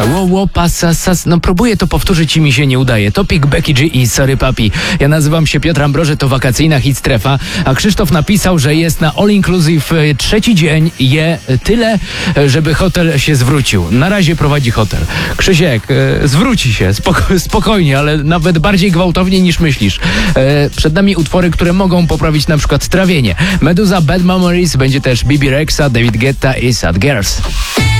No próbuję to powtórzyć i mi się nie udaje. Topik, Becky G i Sorry Papi. Ja nazywam się Piotr Ambroży, to wakacyjna hit strefa, a Krzysztof napisał, że jest na All Inclusive trzeci dzień, je tyle, żeby hotel się zwrócił. Na razie prowadzi hotel. Krzysiek, zwróci się, spokojnie, ale nawet bardziej gwałtownie niż myślisz. Przed nami utwory, które mogą poprawić na przykład trawienie. Meduza, Bad Memories, będzie też Bibi Rexa, David Guetta i Sad Girls.